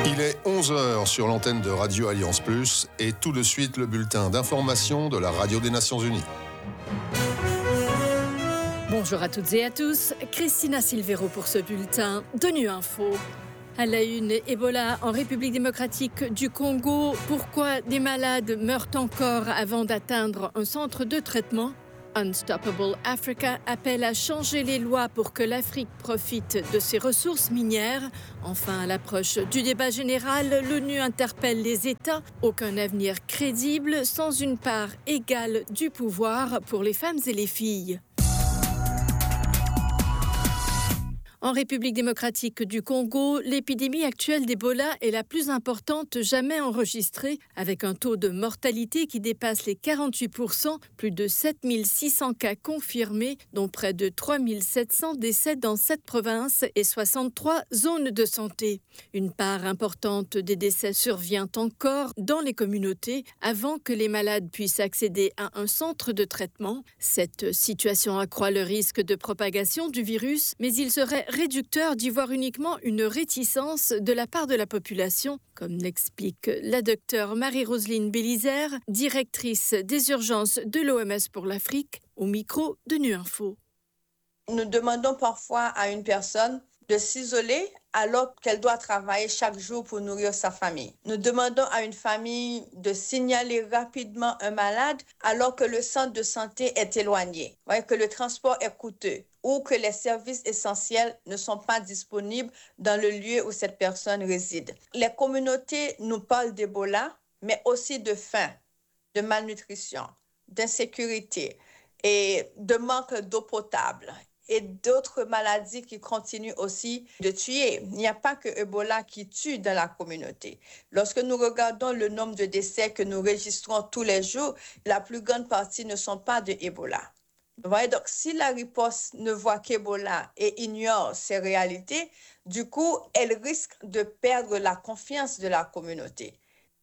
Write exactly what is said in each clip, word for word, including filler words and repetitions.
Il est onze heures sur l'antenne de Radio Alliance Plus et tout de suite le bulletin d'information de la Radio des Nations Unies. Bonjour à toutes et à tous, Christina Silvero pour ce bulletin d'ONU Info. À la une, Ebola en République démocratique du Congo. Pourquoi des malades meurent encore avant d'atteindre un centre de traitement ? Unstoppable Africa appelle à changer les lois pour que l'Afrique profite de ses ressources minières. Enfin, à l'approche du débat général, l'ONU interpelle les États. Aucun avenir crédible sans une part égale du pouvoir pour les femmes et les filles. En République démocratique du Congo, l'épidémie actuelle d'Ebola est la plus importante jamais enregistrée, avec un taux de mortalité qui dépasse les quarante-huit pour cent, plus de sept mille six cents cas confirmés, dont près de trois mille sept cents décès dans sept provinces et soixante-trois zones de santé. Une part importante des décès survient encore dans les communautés avant que les malades puissent accéder à un centre de traitement. Cette situation accroît le risque de propagation du virus, mais il serait réducteur d'y voir uniquement une réticence de la part de la population, comme l'explique la docteure Marie-Roseline Bélizer, directrice des urgences de l'O M S pour l'Afrique, au micro de Nu Info. Nous demandons parfois à une personne de s'isoler alors qu'elle doit travailler chaque jour pour nourrir sa famille. Nous demandons à une famille de signaler rapidement un malade alors que le centre de santé est éloigné, que le transport est coûteux ou que les services essentiels ne sont pas disponibles dans le lieu où cette personne réside. Les communautés nous parlent d'Ebola, mais aussi de faim, de malnutrition, d'insécurité et de manque d'eau potable et d'autres maladies qui continuent aussi de tuer. Il n'y a pas que Ebola qui tue dans la communauté. Lorsque nous regardons le nombre de décès que nous registrons tous les jours, la plus grande partie ne sont pas de Ebola. Vous voyez, donc si la riposte ne voit qu'Ebola et ignore ces réalités, du coup, elle risque de perdre la confiance de la communauté.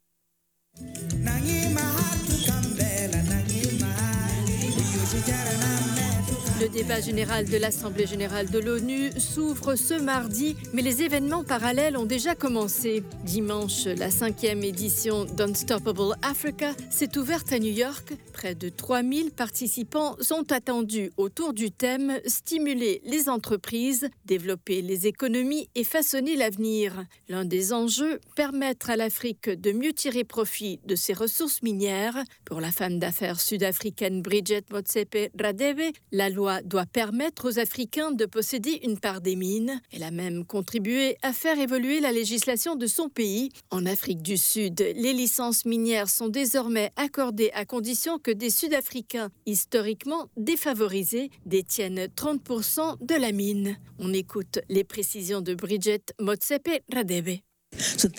Le débat général de l'Assemblée générale de l'ONU s'ouvre ce mardi, mais les événements parallèles ont déjà commencé. Dimanche, la cinquième édition d'Unstoppable Africa s'est ouverte à New York. Près de trois mille participants sont attendus autour du thème « Stimuler les entreprises, développer les économies et façonner l'avenir ». L'un des enjeux, permettre à l'Afrique de mieux tirer profit de ses ressources minières. Pour la femme d'affaires sud-africaine Bridget Motsepe Radebe, la loi doit permettre aux Africains de posséder une part des mines. Elle a même contribué à faire évoluer la législation de son pays. En Afrique du Sud, les licences minières sont désormais accordées à condition que des Sud-Africains historiquement défavorisés détiennent trente pour cent de la mine. On écoute les précisions de Bridget Motsepe Radebe. Ces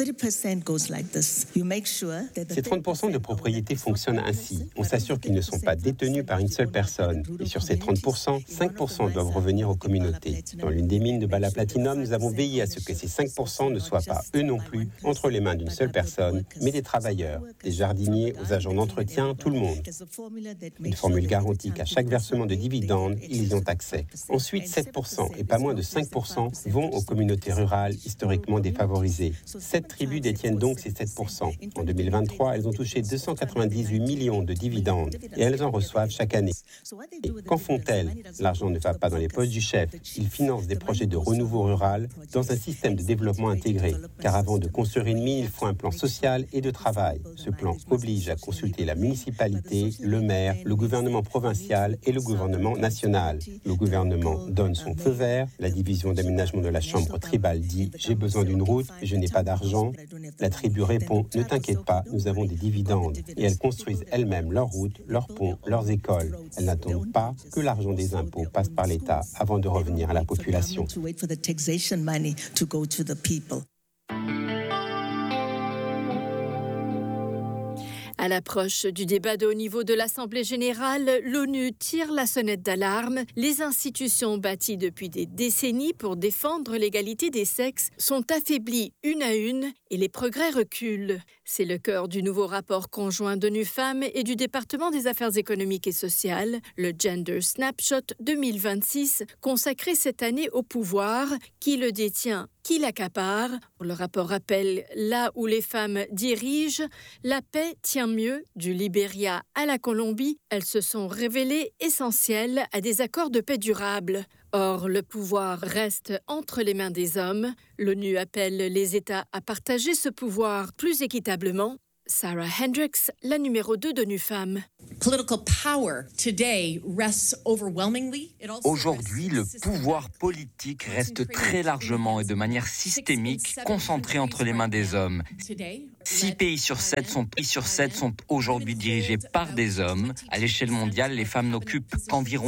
trente pour cent de propriétés fonctionnent ainsi. On s'assure qu'ils ne sont pas détenus par une seule personne. Et sur ces trente pour cent, cinq pour cent doivent revenir aux communautés. Dans l'une des mines de Bala Platinum, nous avons veillé à ce que ces cinq pour cent ne soient pas, eux non plus, entre les mains d'une seule personne, mais des travailleurs, des jardiniers aux agents d'entretien, tout le monde. Une formule garantit qu'à chaque versement de dividendes, ils y ont accès. Ensuite, sept pour cent et pas moins de cinq pour cent vont aux communautés rurales historiquement défavorisées. Sept tribus détiennent donc ces sept pour cent. En deux mille vingt-trois, elles ont touché deux cent quatre-vingt-dix-huit millions de dividendes et elles en reçoivent chaque année. Et qu'en font-elles ? L'argent ne va pas dans les poches du chef. Ils financent des projets de renouveau rural dans un système de développement intégré. Car avant de construire une mine, il faut un plan social et de travail. Ce plan oblige à consulter la municipalité, le maire, le gouvernement provincial et le gouvernement national. Le gouvernement donne son feu vert. La division d'aménagement de la chambre tribale dit « J'ai besoin d'une route, je n'ai pas d'argent ». La tribu répond « Ne t'inquiète pas, nous avons des dividendes ». Et elles construisent elles-mêmes leurs routes, leurs ponts, leurs écoles. Elles n'attendent pas que l'argent des impôts passe par l'État avant de revenir à la population. À l'approche du débat de haut niveau de l'Assemblée générale, l'ONU tire la sonnette d'alarme. Les institutions bâties depuis des décennies pour défendre l'égalité des sexes sont affaiblies une à une et les progrès reculent. C'est le cœur du nouveau rapport conjoint d'ONU Femmes et du département des affaires économiques et sociales, le Gender Snapshot deux mille vingt-six, consacré cette année au pouvoir, qui le détient, qui l'accapare. Le rapport rappelle là où les femmes dirigent, la paix tient mieux. Du Libéria à la Colombie, elles se sont révélées essentielles à des accords de paix durables. Or, le pouvoir reste entre les mains des hommes. L'ONU appelle les États à partager ce pouvoir plus équitablement. Sarah Hendricks, la numéro deux d'ONU Femmes. Aujourd'hui, le pouvoir politique reste très largement et de manière systémique concentré entre les mains des hommes. Six pays sur sept sont, pays sur sept sont aujourd'hui dirigés par des hommes. À l'échelle mondiale, les femmes n'occupent qu'environ